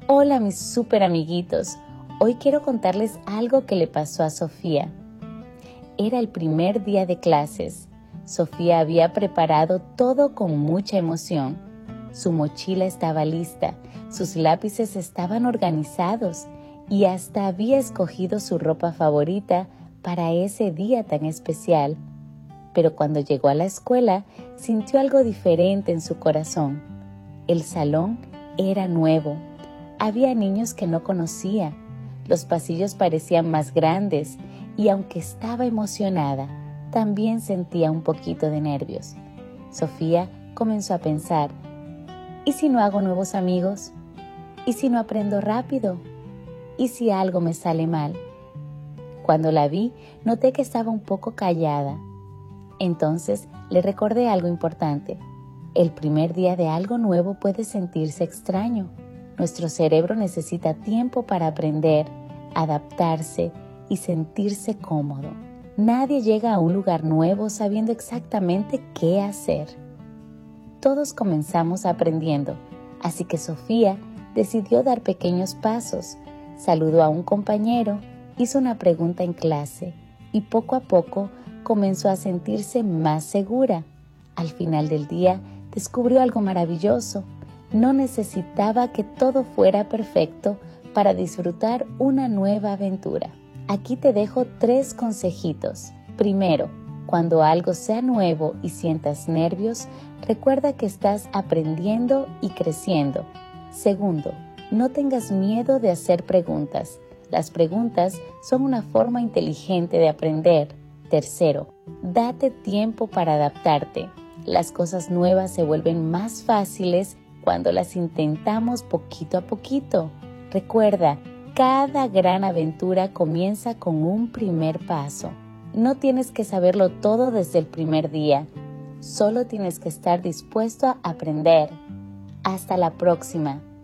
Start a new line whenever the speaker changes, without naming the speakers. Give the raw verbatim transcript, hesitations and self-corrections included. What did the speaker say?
Hola mis súper amiguitos, hoy quiero contarles algo que le pasó a Sofía. Era el primer día de clases. Sofía había preparado todo con mucha emoción. Su mochila estaba lista, sus lápices estaban organizados y hasta había escogido su ropa favorita para ese día tan especial. Pero cuando llegó a la escuela, sintió algo diferente en su corazón. El salón era nuevo. Había niños que no conocía. Los pasillos parecían más grandes y aunque estaba emocionada, también sentía un poquito de nervios. Sofía comenzó a pensar, ¿y si no hago nuevos amigos? ¿Y si no aprendo rápido? ¿Y si algo me sale mal? Cuando la vi, noté que estaba un poco callada. Entonces le recordé algo importante. El primer día de algo nuevo puede sentirse extraño. Nuestro cerebro necesita tiempo para aprender, adaptarse y sentirse cómodo. Nadie llega a un lugar nuevo sabiendo exactamente qué hacer. Todos comenzamos aprendiendo, así que Sofía decidió dar pequeños pasos. Saludó a un compañero, hizo una pregunta en clase y poco a poco comenzó a sentirse más segura. Al final del día, descubrió algo maravilloso. No necesitaba que todo fuera perfecto para disfrutar una nueva aventura. Aquí te dejo tres consejitos. Primero, cuando algo sea nuevo y sientas nervios, recuerda que estás aprendiendo y creciendo. Segundo, no tengas miedo de hacer preguntas. Las preguntas son una forma inteligente de aprender. Tercero, date tiempo para adaptarte. Las cosas nuevas se vuelven más fáciles cuando las intentamos poquito a poquito. Recuerda, cada gran aventura comienza con un primer paso. No tienes que saberlo todo desde el primer día. Solo tienes que estar dispuesto a aprender. Hasta la próxima.